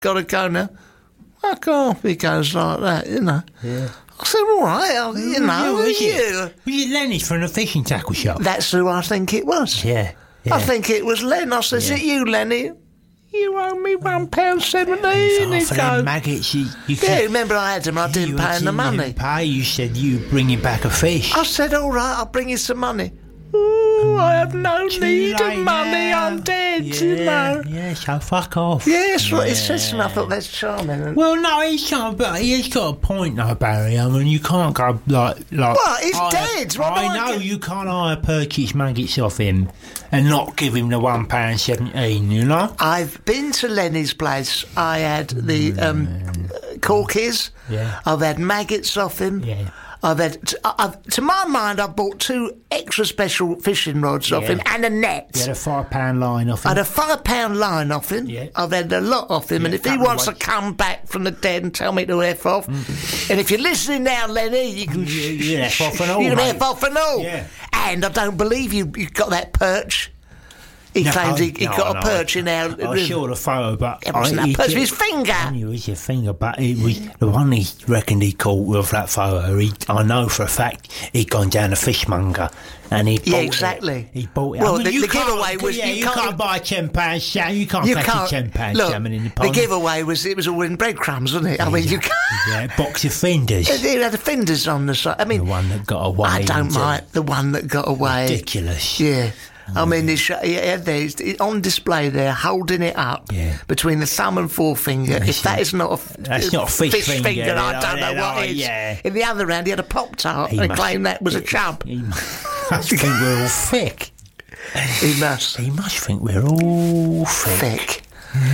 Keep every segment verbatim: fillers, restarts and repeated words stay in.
got to go now. I can't be goes like that, you know. Yeah. I said, all right, I'll, you know. Was you. it? Was it Lenny from the fishing tackle shop? That's who I think it was. Yeah. yeah. I think it was Len. I said, is Yeah. it you, Lenny? You owe me one pound seventeen. Half of them maggots. You, you Yeah, could, remember I had them, I didn't you pay him the didn't money. Pay. You said you bringing back a fish. I said, all right, I'll bring you some money. Ooh, I have no Too need of late money, now. I'm dead, yeah, you know. Yeah, so fuck off. Yeah, that's what he Yeah. says, and I thought that's charming. Well, no, he's got, but he's got a point, though, Barry. I mean, you can't go like, like. What? He's hire- dead. What do I I know get? you can't hire purchase maggots off him and not give him the one pound seventeen. You know. I've been to Lenny's place. I had the um, corkies. Yeah. I've had maggots off him. Yeah. I've had, t- I've, to my mind, I've bought two extra special fishing rods off Yeah. him and a net. You had a five pound line off I him. had a five pound line off him. Yeah. I've had a lot off him, Yeah, and if he couple of wants to weights. come back from the dead and tell me to F off, and if you're listening now, Lenny, you can You- you F off and all, You can mate. F off and all. Yeah. And I don't believe you. You got that perch. He No, claims he, he no, got no, a perch in our. I saw the photo, but It wasn't I, a he perch, did- it was his finger. I knew it was your finger, but it was the one he reckoned he caught with that photo. He, I know for a fact he'd gone down to fishmonger and he Yeah, bought exactly. It. He bought it. Well, I mean, the- you the can't- giveaway was- yeah, you you can't- can't, buy a ten pound salmon. You can't You catch can't a ten pound look. salmon in the The pond. giveaway was it was all in breadcrumbs, wasn't it? I mean, you can't. Yeah, box of fenders. It had the fenders on the side. I mean, The one that got away. I don't into- mind the one that got away. Ridiculous. Yeah. I mean, it's, yeah, there's it's on display there, holding it up Yeah. between the thumb and forefinger. If that is not a f- That's not a fish finger, I no, don't know no, what it is. yeah. In the other hand, he had a pop tart He and must- claimed that was a chub. He must think we're all thick. He must. He must think we're all thick. Thick.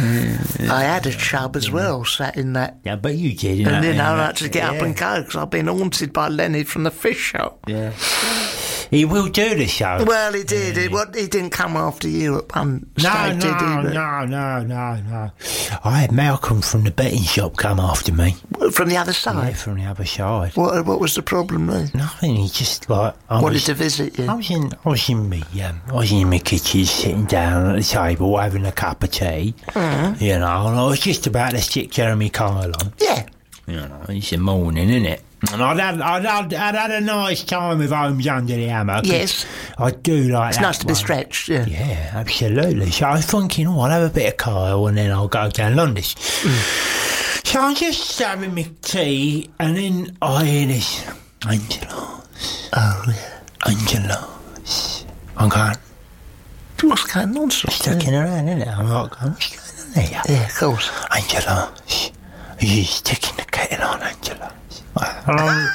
I had a chub as well, sat in that. Yeah, but you did. And then I know, had to get up yeah. and go because I've been haunted by Lenny from the fish shop. Yeah. He will do the show. Well, he did. It, what, he didn't come after you at one no, stage, no, did he? But- no, no, no, no. I had Malcolm from the betting shop come after me. From the other Yeah, side? from the other side. What, what was the problem then? Nothing. He just like I Wanted was, to visit you? I was in. I was in me. Um, I was in my kitchen, sitting down at the table, having a cup of tea. Mm. You know, and I was just about to stick Jeremy Kyle on. Yeah. You know, it's the morning, isn't it? And I'd had, I'd, had, I'd had a nice time with Holmes Under the Hammer. 'cause Yes. I do like It's that nice to be one. stretched, yeah. Yeah, absolutely. So I was thinking, oh, I'll have a bit of Kyle and then I'll go down Londis. Mm. So I'm just having my tea and then I hear this, Angelos. Oh, yeah. Angelos. I'm going, What's going on, sort of? looking around, isn't it? I'm like, what's going on there? Yeah, of course. Angelos. Are you sticking the kettle on, Angelos? And I'm...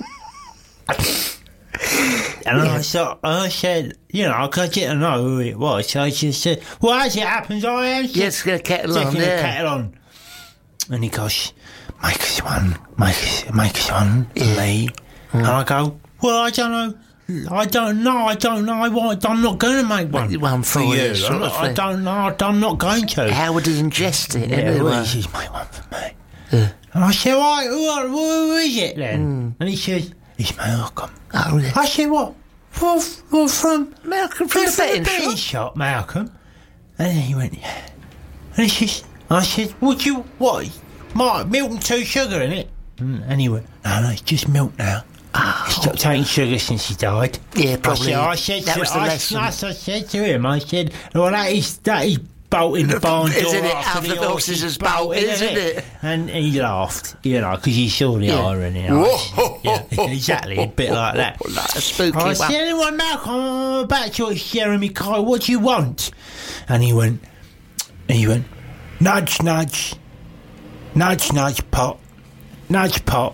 And I, so, I said, you know, because I didn't know who it was, so I just said, well, as it happens, I am Yes, get a kettle on, taking the yeah. kettle on. And he goes, make us one, make us, make us one for me. And I go, well, I don't know. I don't know, I don't know, I want, I'm not going to make one. Make one for for you, you. sort I'm of not, I thing. don't know, I'm not going to. How would he ingest it, Yeah, anyway? well, he says, make one for me. Yeah. And I said, right, who, who is it then? Hmm. And he says, it's Malcolm. Oh, yeah. I said, what? What, what from? Malcolm from the betting shop? shop, Malcolm. And then he went, yeah. And he says, I said, would you, what? My milk and two sugar in it? Mm, and he went, no, no, it's just milk now. Oh. He stopped taking sugar since he died. Yeah, probably. I said, I said That to, was the I, lesson. I, I said to him, I said, well, that is, that is bolting the barn door Isn't it? after After the the horses horses has bolted, bolted, isn't it? And he laughed, you know, because he saw the Yeah. irony. Whoa. Yeah, exactly, a bit like that. Like a spooky I one. said, anyway, Malcolm, I'm about to ask Jeremy Kyle, what do you want? And he went, and he went, nudge, nudge, nudge, nudge, pot, nudge, pot.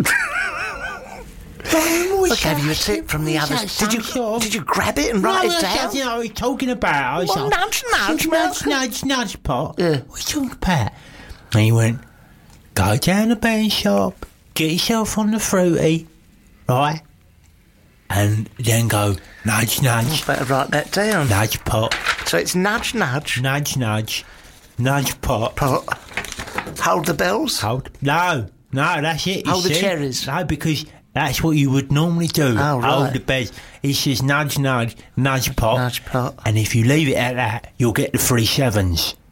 I gave you a tip from the others. Did you did you grab it and write no, it that's down? You know, he's talking about. I was Well, like, nudge, nudge, nudge, Malcolm. nudge, nudge, pot. Yeah. What are you talking about? And he went, go down the betting shop, get yourself on the fruity, right? And then go, nudge, nudge, Better write that down. nudge, pot, So it's nudge, nudge, nudge, nudge, nudge, pot. pot. Hold the bells. Hold. No, no, that's it. he Hold the said. cherries. No, because that's what you would normally do. Oh, right. Hold the beds. He says nudge, nudge, nudge pot. Nudge pot. And if you leave it at that, you'll get the three sevens.